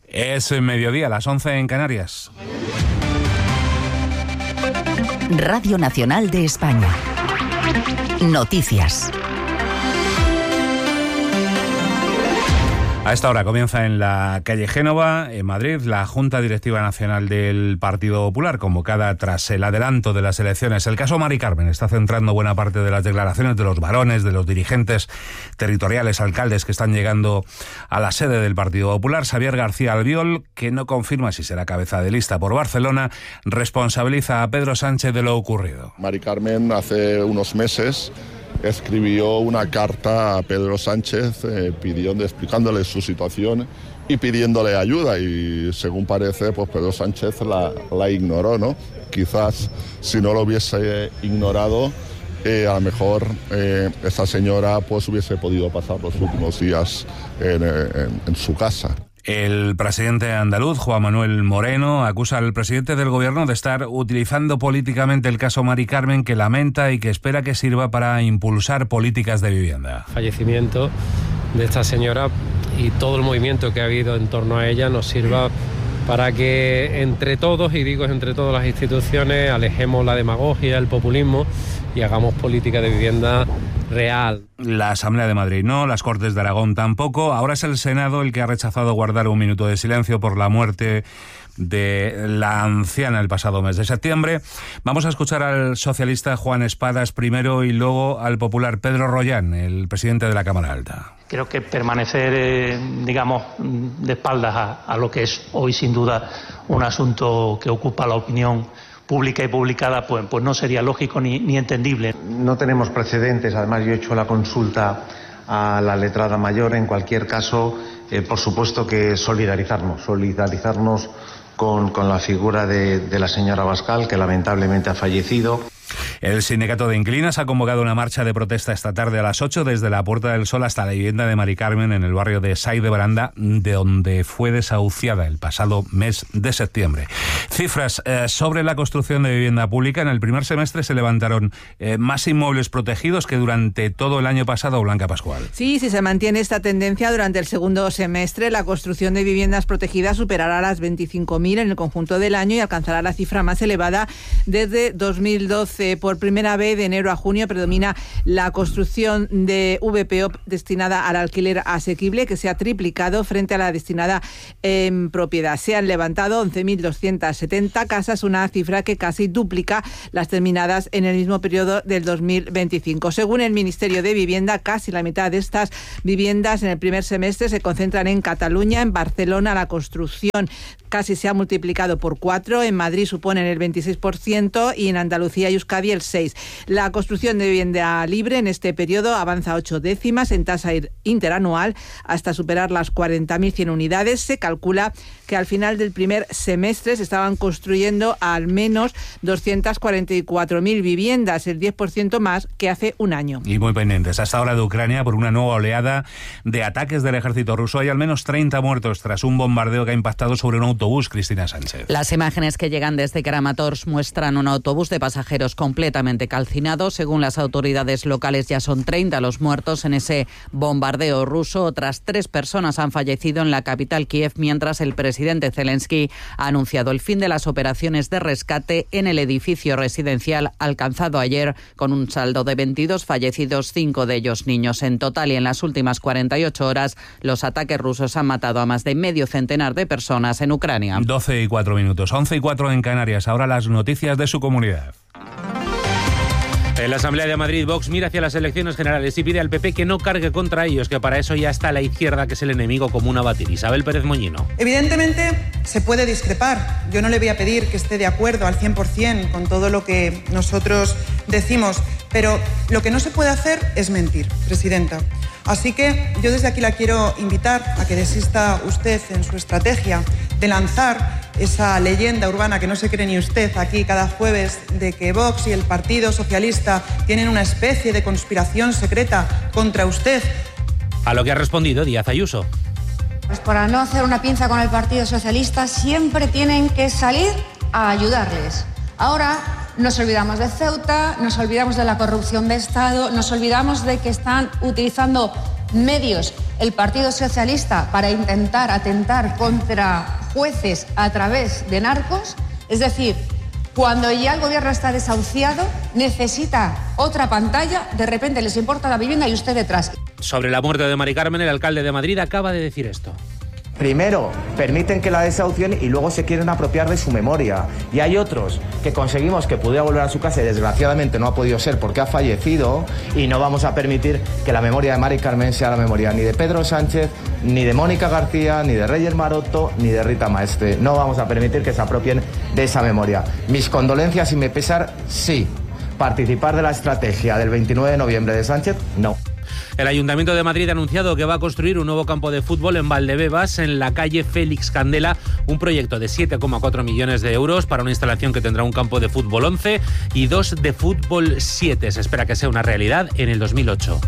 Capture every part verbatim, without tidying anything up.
Es mediodía, las once en Canarias. Radio Nacional de España. Noticias. A esta hora comienza en la calle Génova, en Madrid, la Junta Directiva Nacional del Partido Popular, convocada tras el adelanto de las elecciones. El caso Mari Carmen está centrando buena parte de las declaraciones de los varones, de los dirigentes territoriales, alcaldes que están llegando a la sede del Partido Popular. Xavier García Albiol, que no confirma si será cabeza de lista por Barcelona, responsabiliza a Pedro Sánchez de lo ocurrido. Mari Carmen hace unos meses escribió una carta a Pedro Sánchez eh, pidiendo, explicándole su situación y pidiéndole ayuda, y según parece, pues Pedro Sánchez la, la ignoró, ¿no? Quizás si no lo hubiese ignorado, eh, a lo mejor eh, esta señora pues hubiese podido pasar los últimos días en, en, en su casa. El presidente andaluz, Juan Manuel Moreno, acusa al presidente del gobierno de estar utilizando políticamente el caso Mari Carmen, que lamenta y que espera que sirva para impulsar políticas de vivienda. Fallecimiento de esta señora y todo el movimiento que ha habido en torno a ella nos sirva para que entre todos, y digo entre todas las instituciones, alejemos la demagogia, el populismo y hagamos política de vivienda real. La Asamblea de Madrid no, las Cortes de Aragón tampoco. Ahora es el Senado el que ha rechazado guardar un minuto de silencio por la muerte de la anciana el pasado mes de septiembre. Vamos a escuchar al socialista Juan Espadas primero y luego al popular Pedro Rollán, el presidente de la Cámara Alta. Creo que permanecer, eh, digamos, de espaldas a, a lo que es hoy sin duda un asunto que ocupa la opinión pública y publicada, pues, pues no sería lógico ni, ni entendible. No tenemos precedentes, además yo he hecho la consulta a la letrada mayor. En cualquier caso, eh, por supuesto que solidarizarnos, solidarizarnos con, con la figura de, de la señora Abascal, que lamentablemente ha fallecido. El sindicato de inquilinos ha convocado una marcha de protesta esta tarde a las ocho desde la Puerta del Sol hasta la vivienda de Mari Carmen en el barrio de Sait de Baranda, de donde fue desahuciada el pasado mes de septiembre. Cifras eh, sobre la construcción de vivienda pública. En el primer semestre se levantaron eh, más inmuebles protegidos que durante todo el año pasado. Blanca Pascual. Sí, si se mantiene esta tendencia durante el segundo semestre, la construcción de viviendas protegidas superará las veinticinco mil en el conjunto del año y alcanzará la cifra más elevada desde dos mil doce. Por primera vez, de enero a junio, predomina la construcción de V P O destinada al alquiler asequible, que se ha triplicado frente a la destinada en propiedad. Se han levantado once mil doscientas setenta casas, una cifra que casi duplica las terminadas en el mismo periodo del dos mil veinticinco. Según el Ministerio de Vivienda, casi la mitad de estas viviendas en el primer semestre se concentran en Cataluña. En Barcelona la construcción casi se ha multiplicado por cuatro, en Madrid suponen el veintiséis por ciento y en Andalucía y Euskadi el seis por ciento. La construcción de vivienda libre en este periodo avanza ocho décimas en tasa interanual hasta superar las cuarenta mil cien unidades. Se calcula que al final del primer semestre se estaban construyendo al menos doscientas cuarenta y cuatro mil viviendas, el diez por ciento más que hace un año. Y muy pendientes hasta ahora de Ucrania por una nueva oleada de ataques del ejército ruso. Hay al menos treinta muertos tras un bombardeo que ha impactado sobre un autobús. Cristina Sánchez. Las imágenes que llegan desde Kramatorsk muestran un autobús de pasajeros completamente calcinado. Según las autoridades locales, ya son treinta los muertos en ese bombardeo ruso. Otras tres personas han fallecido en la capital Kiev, mientras el presidente Zelensky ha anunciado el fin de las operaciones de rescate en el edificio residencial alcanzado ayer, con un saldo de veintidós fallecidos, cinco de ellos niños. En total, y en las últimas cuarenta y ocho horas, los ataques rusos han matado a más de medio centenar de personas en Ucrania. doce y cuatro minutos, once y cuatro en Canarias. Ahora las noticias de su comunidad. En la Asamblea de Madrid, Vox mira hacia las elecciones generales y pide al P P que no cargue contra ellos, que para eso ya está la izquierda, que es el enemigo común a batir. Isabel Pérez Moñino. Evidentemente se puede discrepar. Yo no le voy a pedir que esté de acuerdo al cien por ciento con todo lo que nosotros decimos, pero lo que no se puede hacer es mentir, presidenta. Así que yo desde aquí la quiero invitar a que desista usted en su estrategia de lanzar esa leyenda urbana que no se cree ni usted aquí cada jueves, de que Vox y el Partido Socialista tienen una especie de conspiración secreta contra usted. A lo que ha respondido Díaz Ayuso. Pues para no hacer una pinza con el Partido Socialista siempre tienen que salir a ayudarles. Ahora nos olvidamos de Ceuta, nos olvidamos de la corrupción de Estado, nos olvidamos de que están utilizando medios el Partido Socialista para intentar atentar contra jueces a través de narcos. Es decir, cuando ya el gobierno está desahuciado, necesita otra pantalla, de repente les importa la vivienda y usted detrás. Sobre la muerte de Mari Carmen, el alcalde de Madrid acaba de decir esto. Primero, permiten que la desahucien y luego se quieren apropiar de su memoria. Y hay otros que conseguimos que pudiera volver a su casa y desgraciadamente no ha podido ser porque ha fallecido, y no vamos a permitir que la memoria de Mari Carmen sea la memoria ni de Pedro Sánchez, ni de Mónica García, ni de Reyes Maroto, ni de Rita Maestre. No vamos a permitir que se apropien de esa memoria. Mis condolencias y mi pesar, sí. Participar de la estrategia del veintinueve de noviembre de Sánchez, no. El Ayuntamiento de Madrid ha anunciado que va a construir un nuevo campo de fútbol en Valdebebas, en la calle Félix Candela, un proyecto de siete coma cuatro millones de euros para una instalación que tendrá un campo de fútbol once y dos de fútbol siete. Se espera que sea una realidad en el dos mil ocho.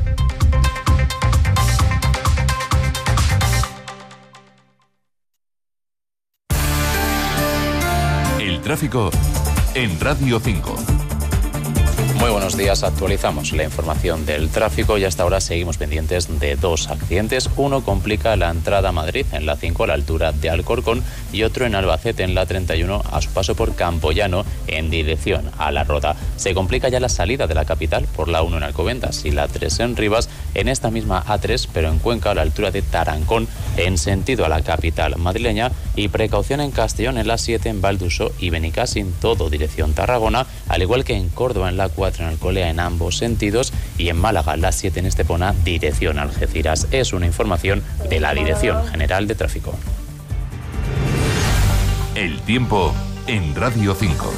El tráfico en Radio cinco. Muy buenos días, actualizamos la información del tráfico y hasta ahora seguimos pendientes de dos accidentes. Uno complica la entrada a Madrid en la cinco a la altura de Alcorcón y otro en Albacete en la treinta y uno a su paso por Campoyano en dirección a La Rota. Se complica ya la salida de la capital por la uno en Alcobendas y la tres en Rivas, en esta misma A tres pero en Cuenca a la altura de Tarancón en sentido a la capital madrileña, y precaución en Castellón en la siete en Valduso y Benicàssim todo dirección Tarragona, al igual que en Córdoba en la cuatro en Alcolea en ambos sentidos, y en Málaga la siete en Estepona dirección Algeciras. Es una información de la Dirección General de Tráfico. El tiempo en Radio cinco.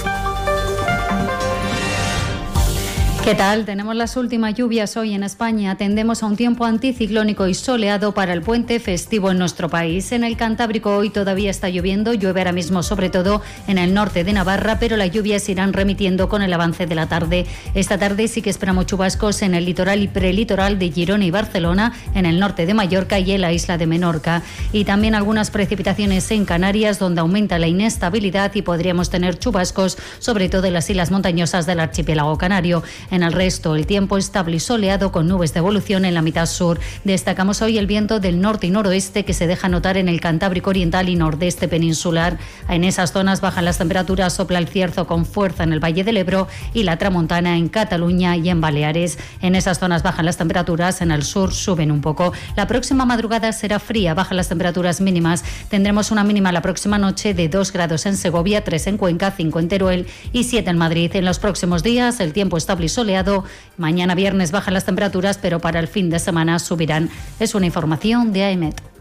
¿Qué tal? Tenemos las últimas lluvias hoy en España. Tendemos a un tiempo anticiclónico y soleado para el puente festivo en nuestro país. En el Cantábrico hoy todavía está lloviendo, llueve ahora mismo sobre todo en el norte de Navarra, pero las lluvias se irán remitiendo con el avance de la tarde. Esta tarde sí que esperamos chubascos en el litoral y prelitoral de Girona y Barcelona, en el norte de Mallorca y en la isla de Menorca. Y también algunas precipitaciones en Canarias, donde aumenta la inestabilidad y podríamos tener chubascos, sobre todo en las islas montañosas del archipiélago canario. En el resto, el tiempo estable y soleado con nubes de evolución en la mitad sur. Destacamos hoy el viento del norte y noroeste que se deja notar en el Cantábrico oriental y nordeste peninsular. En esas zonas bajan las temperaturas, sopla el cierzo con fuerza en el Valle del Ebro y la tramontana en Cataluña y en Baleares. En esas zonas bajan las temperaturas, en el sur suben un poco. La próxima madrugada será fría, bajan las temperaturas mínimas. Tendremos una mínima la próxima noche de dos grados en Segovia, tres en Cuenca, cinco en Teruel y siete en Madrid. En los próximos días el tiempo estable y soleado. Mañana viernes bajan las temperaturas, pero para el fin de semana subirán. Es una información de AEMET.